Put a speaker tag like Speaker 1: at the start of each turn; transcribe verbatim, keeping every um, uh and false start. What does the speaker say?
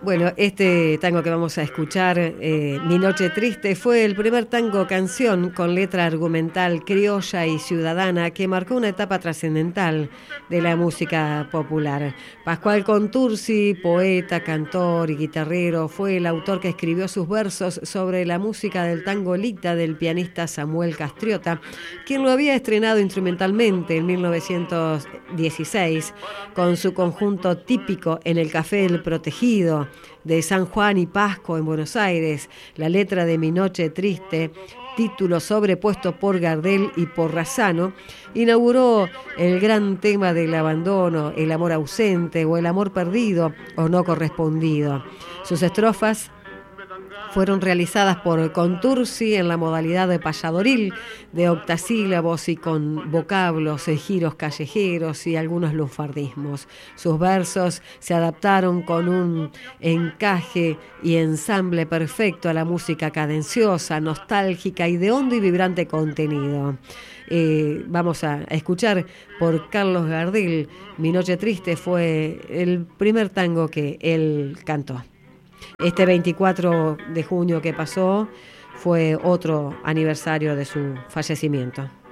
Speaker 1: Bueno, este tango que vamos a escuchar, eh, Mi Noche Triste, fue el primer tango canción con letra argumental criolla y ciudadana que marcó una etapa trascendental de la música popular. Pascual Contursi, poeta, cantor y guitarrero, fue el autor que escribió sus versos sobre la música del tango Lita del pianista Samuel Castriota, quien lo había estrenado instrumentalmente en mil novecientos dieciséis con su conjunto típico en el Café del Protegido de San Juan y Pasco en Buenos Aires. La letra de Mi Noche Triste, título sobrepuesto por Gardel y por Razzano, inauguró el gran tema del abandono, el amor ausente o el amor perdido o no correspondido. Sus estrofas fueron realizadas por Contursi en la modalidad de payadoril, de octasílabos y con vocablos, giros callejeros y algunos lunfardismos. Sus versos se adaptaron con un encaje y ensamble perfecto a la música cadenciosa, nostálgica y de hondo y vibrante contenido. Eh, vamos a escuchar por Carlos Gardel. Mi Noche Triste fue el primer tango que él cantó. Este veinticuatro de junio que pasó fue otro aniversario de su fallecimiento.